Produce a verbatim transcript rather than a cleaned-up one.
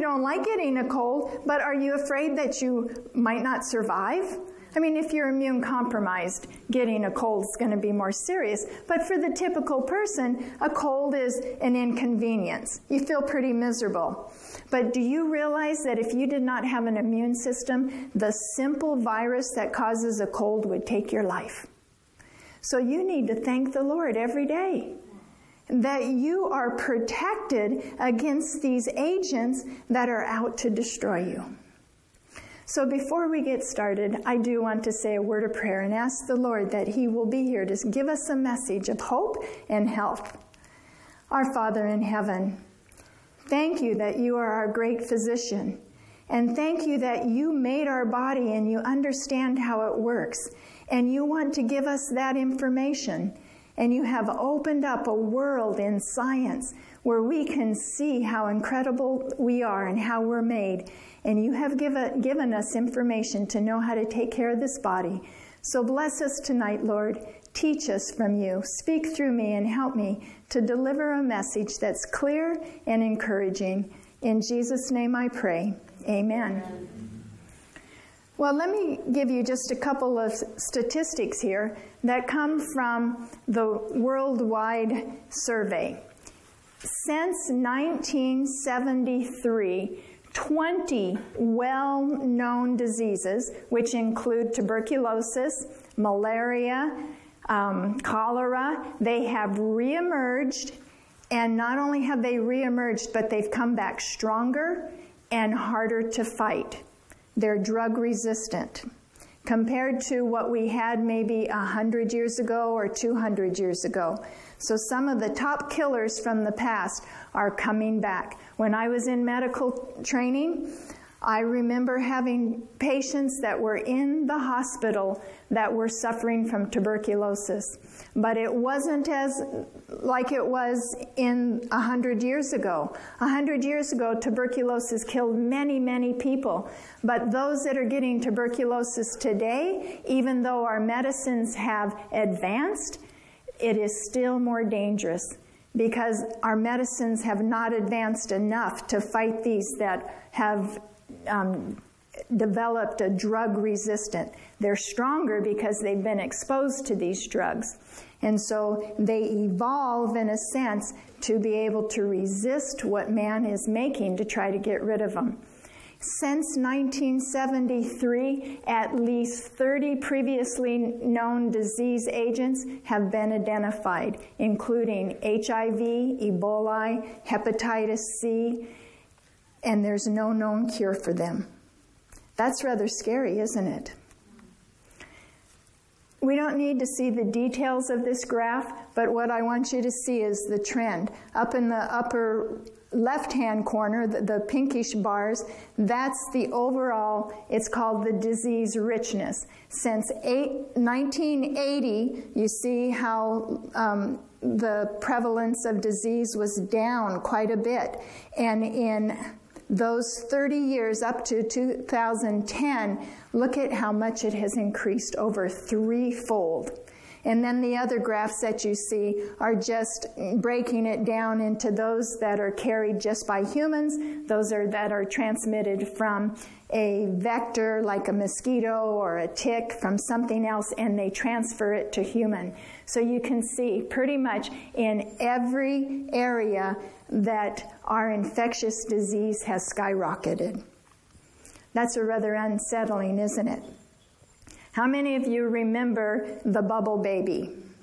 don't like getting a cold, but are you afraid that you might not survive? I mean, if you're immune compromised, getting a cold is going to be more serious. But for the typical person, a cold is an inconvenience. You feel pretty miserable. But do you realize that if you did not have an immune system, the simple virus that causes a cold would take your life? So you need to thank the Lord every day that you are protected against these agents that are out to destroy you. So before we get started, I do want to say a word of prayer and ask the Lord that He will be here to give us a message of hope and help. Our Father in heaven, thank you that you are our great physician. And thank you that you made our body and you understand how it works. And you want to give us that information. And you have opened up a world in science where we can see how incredible we are and how we're made. And you have given, given us information to know how to take care of this body. So bless us tonight, Lord. Teach us from you. Speak through me and help me to deliver a message that's clear and encouraging. In Jesus' name I pray. Amen. Amen. Well, let me give you just a couple of statistics here that come from the worldwide survey. Since nineteen seventy-three, twenty well-known diseases, which include tuberculosis, malaria, um, cholera, they have reemerged, and not only have they reemerged, but they've come back stronger and harder to fight. They're drug resistant compared to what we had maybe one hundred years ago or two hundred years ago. So some of the top killers from the past are coming back. When I was in medical training, I remember having patients that were in the hospital that were suffering from tuberculosis. But it wasn't as like it was in one hundred years ago. one hundred years ago, tuberculosis killed many, many people. But those that are getting tuberculosis today, even though our medicines have advanced, it is still more dangerous because our medicines have not advanced enough to fight these that have um, developed a drug resistant. They're stronger because they've been exposed to these drugs. And so they evolve in a sense to be able to resist what man is making to try to get rid of them. Since nineteen seventy-three, at least thirty previously known disease agents have been identified, including H I V, Ebola, hepatitis C, and there's no known cure for them. That's rather scary, isn't it? We don't need to see the details of this graph, but what I want you to see is the trend. Up in the upper left-hand corner, the, the pinkish bars, that's the overall, it's called the disease richness. Since eight, nineteen eighty, you see how um, the prevalence of disease was down quite a bit. And in those thirty years up to two thousand ten, look at how much it has increased, over threefold. And then the other graphs that you see are just breaking it down into those that are carried just by humans, those are that are transmitted from a vector like a mosquito or a tick from something else, and they transfer it to human. So you can see pretty much in every area that our infectious disease has skyrocketed. That's a rather unsettling, isn't it? How many of you remember the bubble baby?